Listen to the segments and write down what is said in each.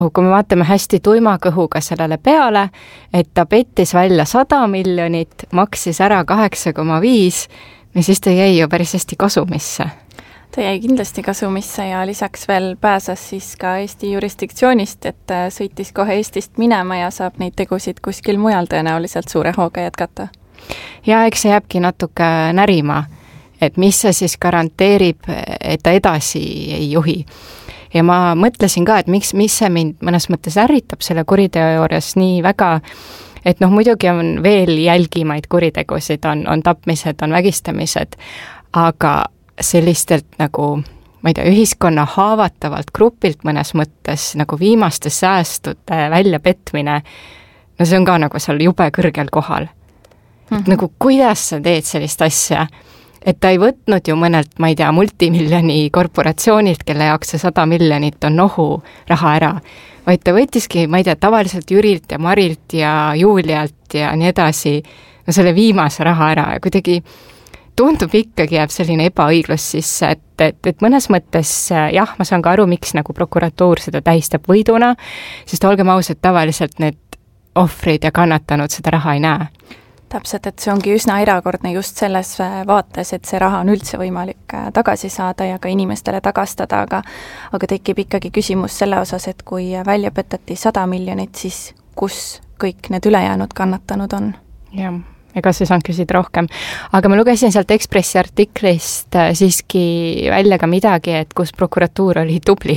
Kui me vaatame hästi tuima kõhuga sellele peale, et ta pettis välja 100 miljonit, maksis ära 8,5, siis ta jäi ju päris hästi kasumisse. Ta jäi kindlasti kasumisse ja lisaks veel pääses siis ka Eesti jurisdiktsioonist, et sõitis kohe Eestist minema ja saab neid tegusid kuskil mujal tõenäoliselt suure hooga jätkata. Ja eks see jääbki natuke närima, et mis see siis garanteerib, et ta edasi ei juhi. Ja ma mõtlesin ka, et mis see mind mõnes mõttes ärritab selle kuriteo juures nii väga, et muidugi on veel jälgimaid kuritegusid, on tapmised, on vägistamised, aga sellistelt nagu, ma ei tea, ühiskonna haavatavalt grupilt mõnes mõttes nagu viimaste säästude väljapetmine, see on ka nagu seal jube kõrgel kohal. Et nagu kuidas sa teed sellist asja? Et ta ei võtnud ju mõnelt, ma ei tea, multimiljoni korporatsioonilt, kelle jaoks see 100 miljonit on nohu raha ära, vaid ta võttiski, ma ei tea, tavaliselt Jürilt ja Marilt ja Julialt ja nii edasi, selle viimase raha ära ja kuidagi tundub ikkagi jääb selline ebaõiglus sisse, et mõnes mõttes jah, ma saan ka aru, miks nagu prokuratuur seda tähistab võiduna, sest olgem ausad, tavaliselt need ohvrid ja kannatanud seda raha ei näe. Täpselt, et see ongi üsna erakordne just selles vaates, et see raha on üldse võimalik tagasi saada ja ka inimestele tagastada, aga tekib ikkagi küsimus selle osas, et kui välja petati 100 miljonit, siis kus kõik need ülejäänud kannatanud on? Jah, ega sa ei saanud küsida rohkem. Aga ma lugesin sealt Ekspressi artiklist siiski välja ka midagi, et kus prokuratuur oli tubli.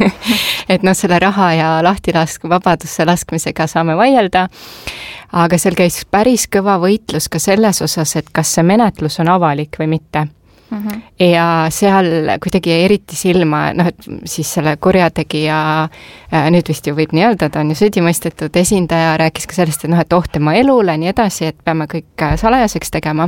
Et selle raha ja vabadusse laskmisega saame vaielda, aga seal käis päris kõva võitlus ka selles osas, et kas see menetlus on avalik või mitte. Ja seal kuidagi eriti silma, et siis selle kurjategija, nüüd vist ju võib nii öelda, ta on ju süüdimõistetud esindaja, rääkis ka sellest, et tema elule nii edasi, et peame kõik salajaseks tegema.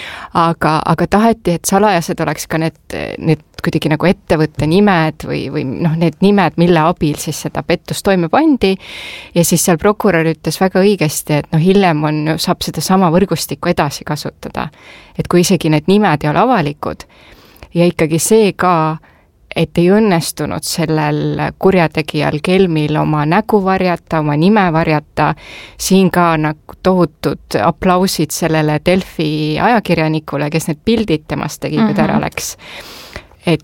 Aga taheti, et salajased oleks ka need kuidagi nagu ettevõtte nimed või need nimed, mille abil siis seda pettust toime pandi. Ja siis seal prokurör ütles väga õigesti, et hiljem saab seda sama võrgustikku edasi kasutada. Et kui isegi need nimed ei ole avalikud ja ikkagi see ka, et ei õnnestunud sellel kurjategijal Kelmil oma nägu varjata, oma nime varjata, siin ka nagu tohutud aplausid sellele Delfi ajakirjanikule, kes need pildid temast tegi, kui ta ära läks. Et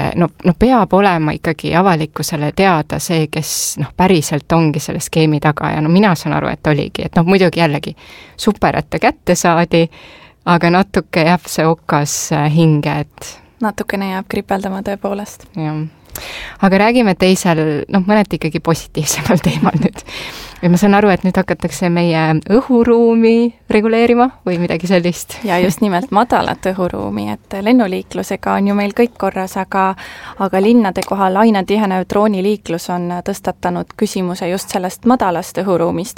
peab olema ikkagi avalikkusele teada see, kes päriselt ongi selle skeemi taga ja mina saan aru, et oligi, et muidugi jällegi super, et ta kätte saadi, aga natuke jääb see okas hinge, et natukene jääb kripeldama tõepoolest. Jah. Aga räägime teisel, mõneti ikkagi positiivsemal teemal nüüd. Ja ma saan aru, et nüüd hakatakse meie õhuruumi reguleerima või midagi sellist. Ja just nimelt madalat õhuruumi, et lennuliiklusega on ju meil kõik korras, aga linnade kohal aina tihenev drooniliiklus on tõstatanud küsimuse just sellest madalast õhuruumist.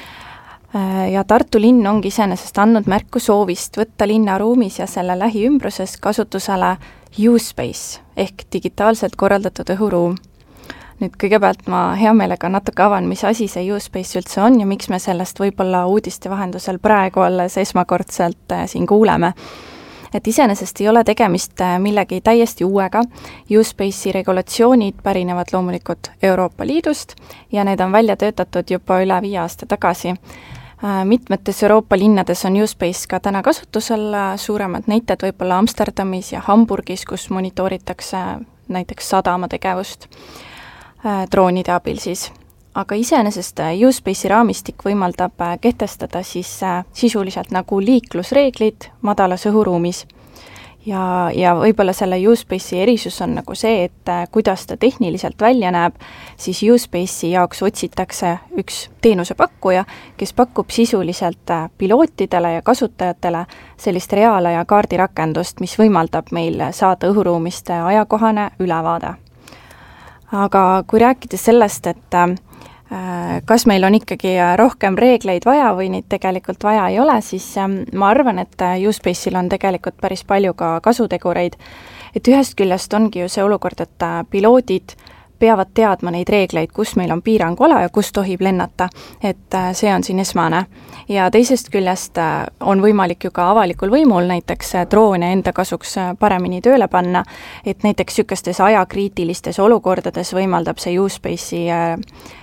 Ja Tartu linn ongi iseenesest andnud märku soovist võtta linnaruumis ja selle lähiümbruses kasutusele U-Space ehk digitaalselt korraldatud õhuruum. Nüüd kõigepealt ma hea meelega natuke avan, mis asi see U-Space üldse on ja miks me sellest võib-olla uudiste vahendusel praegu alles esmakordselt siin kuuleme. Et iseenesest ei ole tegemist millegi täiesti uuega. U-Space'i regulatsioonid pärinevad loomulikult Euroopa Liidust ja need on välja töötatud juba üle 5 aasta tagasi. Mitmetes Euroopa linnades on U-Space ka täna kasutusel, suuremad näited võib-olla Amsterdamis ja Hamburgis, kus monitooritakse näiteks sadama tegevust droonide abil siis. Aga iseenesest U-Space'i raamistik võimaldab kehtestada siis sisuliselt nagu liiklusreeglid madalas õhuruumis. Ja võib-olla selle U-Space'i erisus on nagu see, et kuidas ta tehniliselt välja näeb, siis U-Space'i jaoks otsitakse üks teenusepakkuja, kes pakub sisuliselt pilootidele ja kasutajatele sellist reaalaja kaardirakendust, mis võimaldab meil saada õhuruumist ajakohane ülevaade. Aga kui rääkida sellest, et kas meil on ikkagi rohkem reegleid vaja või neid tegelikult vaja ei ole, siis ma arvan, et U-Space'il on tegelikult päris palju ka kasutegureid. Et ühest küljest ongi ju see olukord, et piloodid peavad teadma neid reegleid, kus meil on piirangala ja kus tohib lennata, et see on siin esmane. Ja teisest küljest on võimalik ju ka avalikul võimul näiteks droone enda kasuks paremini tööle panna, et näiteks niisugustes ajakriitilistes olukordades võimaldab see U-Space'i